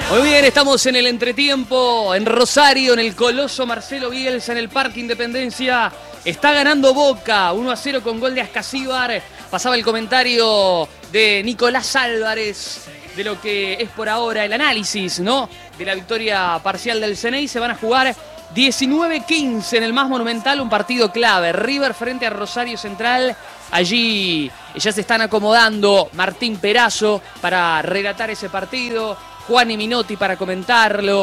Muy bien, estamos en el entretiempo, en Rosario, en el Coloso Marcelo Bielsa, en el Parque Independencia. Está ganando Boca, 1-0 con gol de Ascasíbar. Pasaba el comentario de Nicolás Álvarez de lo que es por ahora el análisis, ¿no?, de la victoria parcial del Ceney. Se van a jugar 19-15 en el más monumental, un partido clave. River frente a Rosario Central. Allí ya se están acomodando Martín Perazo para relatar ese partido, Juan y Minotti para comentarlo,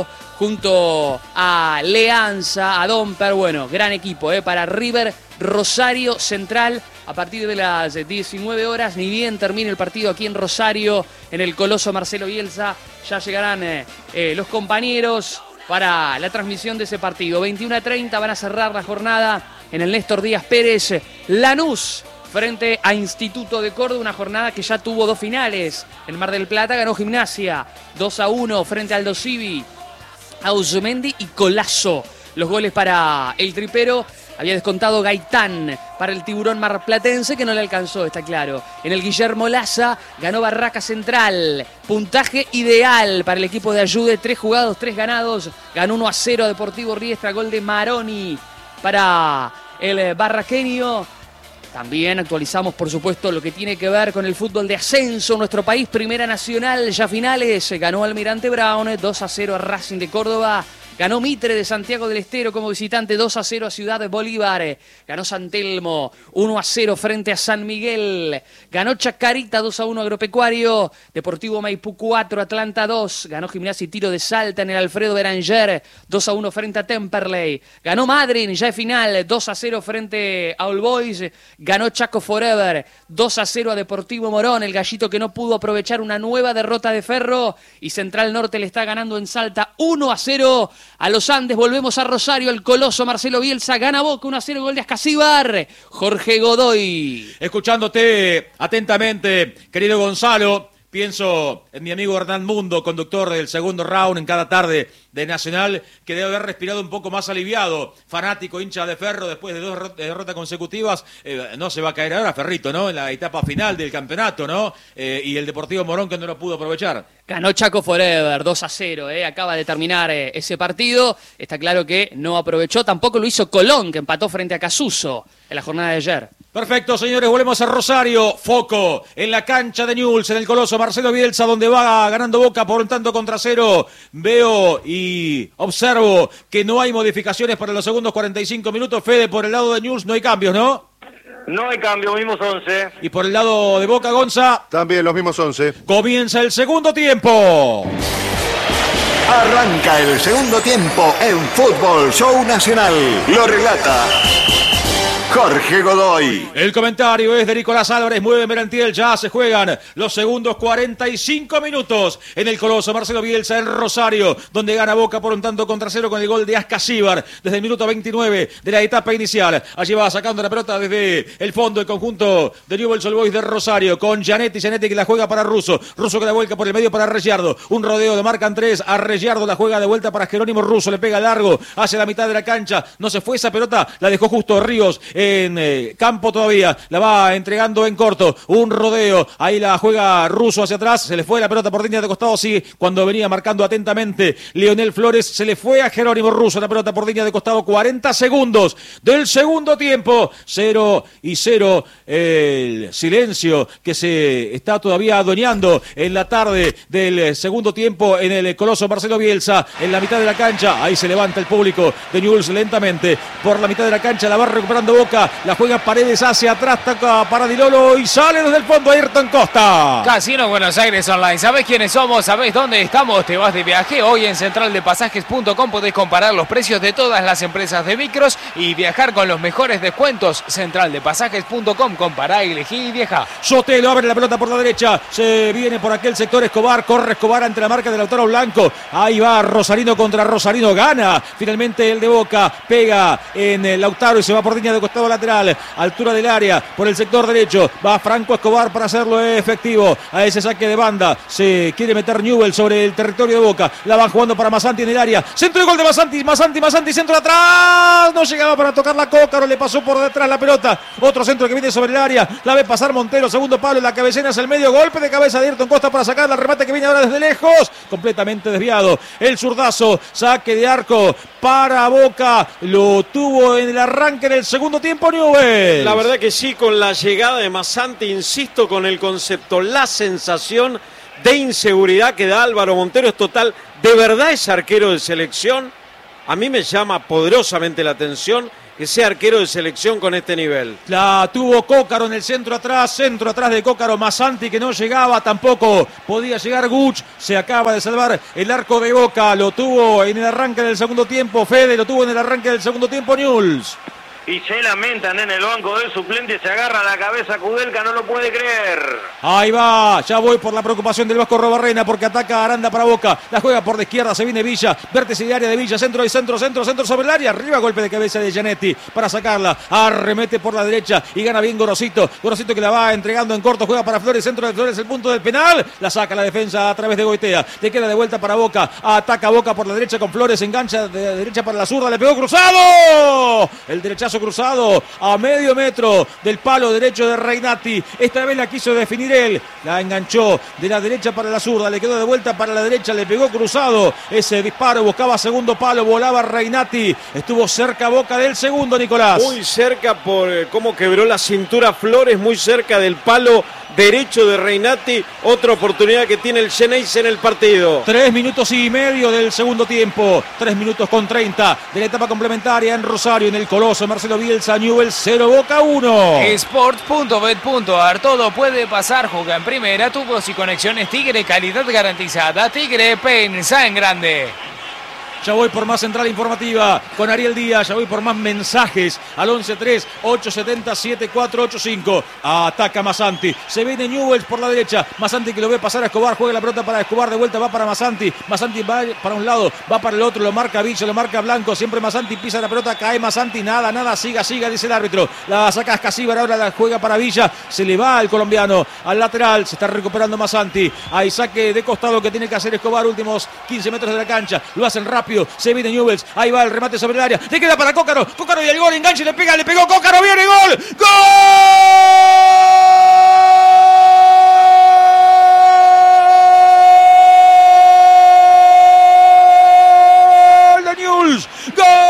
junto a Leanza, a Domper. Bueno, gran equipo para River Rosario Central. A partir de las 19 horas, ni bien termine el partido aquí en Rosario, en el Coloso Marcelo Bielsa, ya llegarán los compañeros para la transmisión de ese partido. 21:30 van a cerrar la jornada en el Néstor Díaz Pérez. Lanús frente a Instituto de Córdoba, una jornada que ya tuvo dos finales. En Mar del Plata ganó Gimnasia 2-1 frente al Aldo Civi, Auzumendi y Colazo. Los goles para el tripero. Había descontado Gaitán para el Tiburón marplatense, que no le alcanzó, está claro. En el Guillermo Laza ganó Barraca Central. Puntaje ideal para el equipo de Ayude. 3 jugados, 3 ganados. Ganó 1-0 a Deportivo Riestra. Gol de Maroni para el barraqueño. También actualizamos, por supuesto, lo que tiene que ver con el fútbol de ascenso en nuestro país. Primera Nacional, ya finales. Ganó Almirante Brown 2-0 a Racing de Córdoba. Ganó Mitre de Santiago del Estero como visitante 2-0 a Ciudad de Bolívar. Ganó San Telmo 1-0 frente a San Miguel. Ganó Chacarita 2-1 Agropecuario. Deportivo Maipú 4, Atlanta 2. Ganó Gimnasia y Tiro de Salta en el Alfredo Beranger 2-1 frente a Temperley. Ganó Madryn, ya es final, 2-0 frente a All Boys. Ganó Chaco Forever 2-0 a Deportivo Morón. El gallito que no pudo aprovechar una nueva derrota de Ferro. Y Central Norte le está ganando en Salta 1-0 a los Andes. Volvemos a Rosario, el Coloso Marcelo Bielsa gana Boca 1-0, gol de Ascasíbar. Jorge Godoy. Escuchándote atentamente, querido Gonzalo, pienso en mi amigo Hernán Mundo, conductor del segundo round en cada tarde de Nacional, que debe haber respirado un poco más aliviado. Fanático, hincha de Ferro, después de 2 derrotas consecutivas, no se va a caer ahora Ferrito, ¿no?, en la etapa final del campeonato, ¿no? Y el Deportivo Morón, que no lo pudo aprovechar. Ganó Chaco Forever 2-0, acaba de terminar ese partido. Está claro que no aprovechó, tampoco lo hizo Colón, que empató frente a Casuso en la jornada de ayer. Perfecto, señores, volvemos a Rosario. Foco en la cancha de Newell's, en el Coloso Marcelo Bielsa, donde va ganando Boca por un tanto contra 0. Veo y observo que no hay modificaciones para los segundos 45 minutos. Fede, por el lado de Newell's no hay cambios, ¿no? No hay cambio, mismos 11. Y por el lado de Boca, Gonza, también los mismos 11. Comienza el segundo tiempo. Arranca el segundo tiempo en Fútbol Show Nacional. Lo relata Jorge Godoy. El comentario es de Nicolás Álvarez. Mueve Merentiel. Ya se juegan los segundos 45 minutos en el Coloso Marcelo Bielsa en Rosario, donde gana Boca por un tanto contra 0 con el gol de Ascasíbar desde el minuto 29 de la etapa inicial. Allí va sacando la pelota desde el fondo el conjunto de Newell's Old Boys de Rosario con Gianetti que la juega para Russo que la vuelca por el medio para Arregiardo. Un rodeo de marcan 3. Arregiardo la juega de vuelta para Jerónimo Russo. Le pega largo hacia la mitad de la cancha. No se fue esa pelota. La dejó justo Ríos en campo todavía, la va entregando en corto, un rodeo, ahí la juega Russo hacia atrás, se le fue la pelota por línea de costado, sí, cuando venía marcando atentamente Leonel Flores, se le fue a Jerónimo Russo la pelota por línea de costado. 40 segundos del segundo tiempo, 0-0, el silencio que se está todavía adueñando en la tarde del segundo tiempo en el Coloso Marcelo Bielsa, en la mitad de la cancha. Ahí se levanta el público de Newell's lentamente por la mitad de la cancha, la va recuperando Boca, la juega Paredes hacia atrás, taca para Di Lolo y sale desde el fondo Ayrton Costa. Casino Buenos Aires Online, ¿sabés quiénes somos? ¿Sabés dónde estamos? ¿Te vas de viaje? Hoy en centraldepasajes.com podés comparar los precios de todas las empresas de micros y viajar con los mejores descuentos. Centraldepasajes.com, compará, elegí y viaja. Sotelo abre la pelota por la derecha, se viene por aquel sector Escobar, corre Escobar ante la marca de Lautaro Blanco, ahí va Rosarino contra Rosarino, gana finalmente el de Boca, pega en Lautaro y se va por línea de costado costado lateral, altura del área, por el sector derecho, va Franco Escobar para hacerlo efectivo, a ese saque de banda, se quiere meter Newell sobre el territorio de Boca, la van jugando para Masanti en el área, centro de gol de Masanti, centro de atrás, no llegaba para tocar la Cócaro, le pasó por detrás la pelota, otro centro que viene sobre el área, la ve pasar Montero, segundo palo, la cabecera es el medio, golpe de cabeza de Ayrton Costa para sacar el remate que viene ahora desde lejos, completamente desviado, el zurdazo, saque de arco para Boca, lo tuvo en el arranque del segundo tiempo Newell. La verdad que sí, con la llegada de Masanti, insisto con el concepto, la sensación de inseguridad que da Álvaro Montero es total. ¿De verdad es arquero de selección? A mí me llama poderosamente la atención que sea arquero de selección con este nivel. La tuvo Cócaro en el centro atrás de Cócaro, Masanti que no llegaba, tampoco podía llegar Guch, se acaba de salvar el arco de Boca, lo tuvo en el arranque del segundo tiempo Fede, lo tuvo en el arranque del segundo tiempo Newell's. Y se lamentan en el banco del suplente, se agarra la cabeza Kudelka, no lo puede creer. Ahí va, ya voy por la preocupación del Vasco Robarrena porque ataca Aranda para Boca, la juega por la izquierda, se viene Villa, vértice de área de Villa, centro sobre el área, arriba golpe de cabeza de Gianetti para sacarla, arremete por la derecha y gana bien Gorosito que la va entregando en corto, juega para Flores, centro de Flores, el punto del penal, la saca la defensa a través de Goitea, le queda de vuelta para Boca, ataca Boca por la derecha con Flores, engancha de derecha para la zurda, le pegó cruzado, el derechazo cruzado a medio metro del palo derecho de Reinati, esta vez la quiso definir él, la enganchó de la derecha para la zurda, le quedó de vuelta para la derecha, le pegó cruzado, ese disparo buscaba segundo palo, volaba Reinati, estuvo cerca Boca del segundo, Nicolás. Muy cerca por cómo quebró la cintura Flores, muy cerca del palo derecho de Reinati, otra oportunidad que tiene el Xeneize en el partido. 3 minutos y medio del segundo tiempo, 3 minutos con 30 de la etapa complementaria en Rosario, en el Coloso, Marcelo Bielsa, Newell's 0, Boca 1. Sport.bet.ar, todo puede pasar, juega en primera, tubos y conexiones Tigre, calidad garantizada, Tigre, pensa en grande. Ya voy por más central informativa con Ariel Díaz, ya voy por más mensajes al 11-3-870-7485. Ataca Masanti, se viene Newell's por la derecha, Masanti que lo ve pasar a Escobar, juega la pelota para Escobar, de vuelta va para Masanti va para un lado, va para el otro, lo marca Villa, lo marca Blanco, siempre Masanti pisa la pelota, cae Masanti, nada, siga, dice el árbitro, la saca Ascasíbar, ahora la juega para Villa, se le va al colombiano, al lateral, se está recuperando Masanti, hay saque de costado que tiene que hacer Escobar, últimos 15 metros de la cancha, lo hacen rápido, se viene Newell's, ahí va el remate sobre el área, le queda para Cócaro y el gol, enganche, le pega, le pegó Cócaro, viene gol, ¡gol!